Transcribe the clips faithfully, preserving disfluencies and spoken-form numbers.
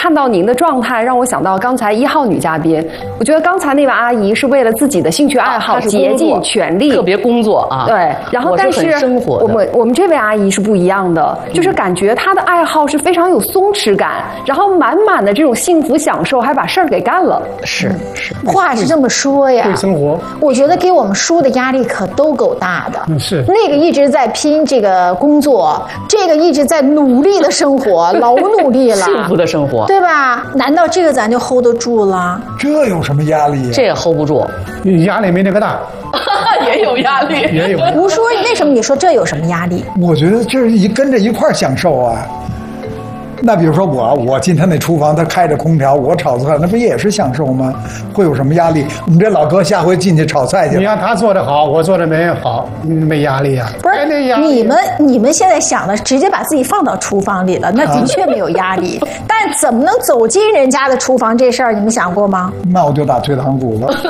看到您的状态，让我想到刚才一号女嘉宾。我觉得刚才那位阿姨是为了自己的兴趣爱好竭尽全力， 特别工作啊。 对，然后但是生活我们我们这位阿姨是不一样的，就是感觉她的爱好是非常有松弛感，然后满满的这种幸福享受，还把事儿给干了。 是是， 话是这么说呀， 对生活， 我觉得给我们叔的压力可都够大的。 嗯，是那个一直在拼这个工作，这个一直在努力的生活，老努力了， 幸福的生活， 对吧？难道这个咱就 hold 得住了？ 这有什么压力呀？ 这也 hold 不住， 压力没那个大， 也有压力， 也有。 吴叔，为什么你说这有什么压力？ 我觉得这是一跟着一块儿享受啊。那比如说我，我进他那厨房，他开着空调，我炒菜，那不也是享受吗？会有什么压力？我们这老哥下回进去炒菜去。 你让他做得好，我做的没好，没压力呀、啊。 不是你们，你们现在想的直接把自己放到厨房里了，那的确没有压力。啊、但怎么能走进人家的厨房这事儿，你们想过吗？ 那我就打退堂鼓了。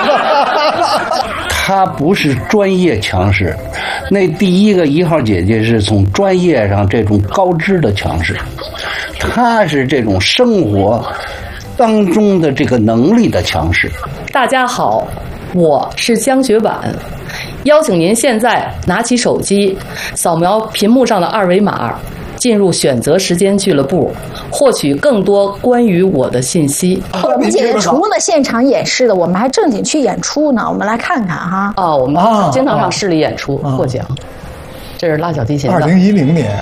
他不是专业强势，那第一个一号姐姐是从专业上这种高知的强势，她是这种生活当中的这个能力的强势。 大家好，我是江雪婉，邀请您现在拿起手机，扫描屏幕上的二维码，进入选择时间俱乐部，获取更多关于我的信息。 我们姐姐除了现场演示的，我们还正经去演出呢。我们来看看哈。 哦，我们经常上市里演出获奖。这是拉小提琴的。 二零一零年。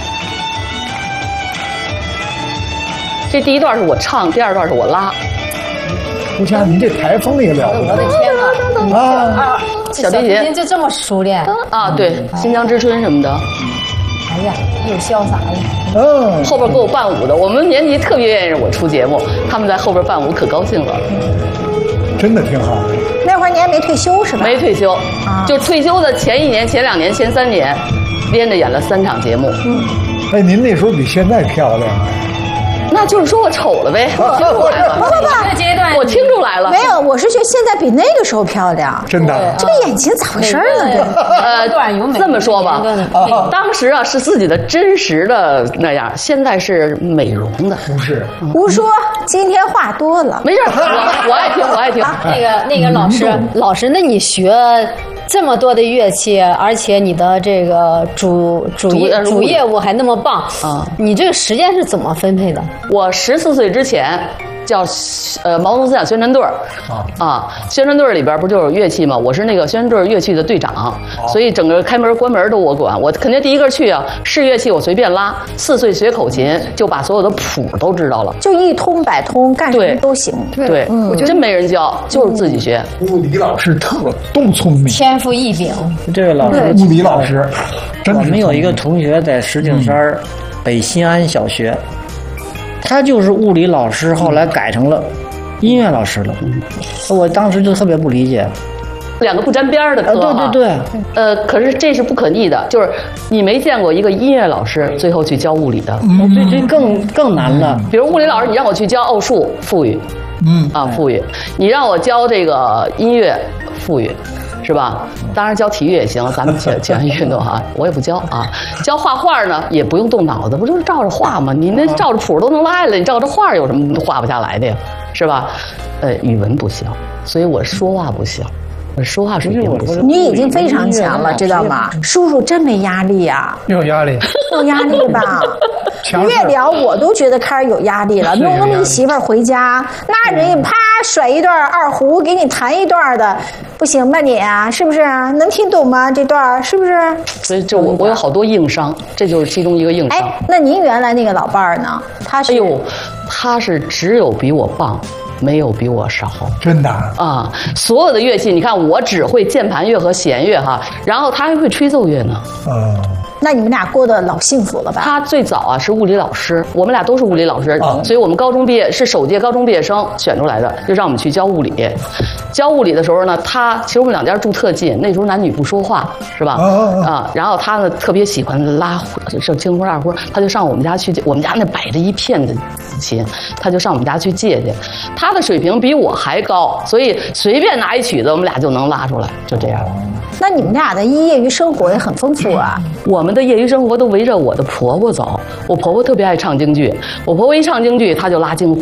这第一段是我唱，第二段是我拉。 吴强，你这台风也了不得！ 我的天哪！啊， 小提琴就这么熟练啊？对，新疆之春什么的。 哎呀，又潇洒了。 嗯， 后边给我伴舞的，我们年级特别愿意让我出节目，他们在后边伴舞可高兴了。 真的挺好的。 那会儿你还没退休是吧？ 没退休，啊、就退休的前一年、前两年、前三年，连着演了三场节目。 嗯，哎，您那时候比现在漂亮。 那就是说我丑了呗，我听出来了。 不不不， 这个阶段我听出来了。 没有，我是觉得现在比那个时候漂亮。 真的？ 这个眼睛咋回事呢？ 呃，这么说吧，当时啊是自己的真实的那样，现在是美容的。 不是。 胡说，今天话多了。 没事，我我爱听，我爱听。 那个那个老师，老师，那你学这么多的乐器，而且你的这个主主业主业务还那么棒啊，你这个时间是怎么分配的？ 我十四岁之前叫呃毛泽东思想宣传队儿啊，宣传队儿里边不就有乐器吗？我是那个宣传队乐器的队长，所以整个开门关门都我管。我肯定第一个去啊，试乐器我随便拉。四岁学口琴，就把所有的谱都知道了， 就一通百通，干什么都行。 对，嗯、我觉得真没人教，就是自己学。 物理老师特都聪明， 天赋异禀。 这位老师， 物理老师，真我们有一个同学在石景山北新安小学。他就是物理老师，后来改成了音乐老师了。我当时就特别不理解， 两个不沾边的课、 啊。对对对。 呃，可是这是不可逆的，就是你没见过一个音乐老师最后去教物理的， 嗯、这这更更难了。 比如物理老师，你让我去教奥数、富裕，嗯啊富裕，你让我教这个音乐、富裕。是吧？当然教体育也行，咱们体体育运动哈，我也不教啊。教画画呢，也不用动脑子，不就是照着画吗？你那照着谱都能拉下来，你照着画有什么画不下来的呀？是吧？呃，语文不行，所以我说话不行，我说话水平不行。 你已经非常强了，知道吗？叔叔真没压力呀、啊？ 有压力？ 有压力吧？越聊我都觉得开始有压力了。弄那么一媳妇儿回家，那人家啪甩一段二胡给你弹一段的，不行吧你啊？是不是？能听懂吗？这段是不是？ 所以这我我有好多硬伤，这就是其中一个硬伤。 哎，那您原来那个老伴儿呢？他是？ 哎呦，他是只有比我棒。没有比我少， 真的啊！所有的乐器，你看我只会键盘乐和弦乐哈，然后他还会吹奏乐呢。 嗯， 那你们俩过得老幸福了吧？ 他最早啊是物理老师，我们俩都是物理老师，啊、所以我们高中毕业是首届高中毕业生选出来的，就让我们去教物理。教物理的时候呢，他其实我们两家住特近，那时候男女不说话，是吧？啊, 啊，然后他呢特别喜欢拉这青胡二胡，他就上我们家去，我们家那摆着一片的琴，他就上我们家去借去。他的水平比我还高，所以随便拿一曲子，我们俩就能拉出来，就这样。 那你们俩的业余生活也很丰富啊。 我们的业余生活都围着我的婆婆走，我婆婆特别爱唱京剧，我婆婆一唱京剧，她就拉京。